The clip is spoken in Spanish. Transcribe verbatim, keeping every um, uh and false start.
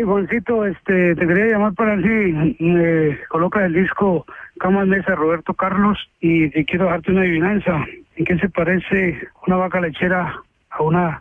Juancito, este, te quería llamar para ver si me colocas el disco Camas Mesa Roberto Carlos y te quiero dejarte una adivinanza. ¿En qué se parece una vaca lechera a una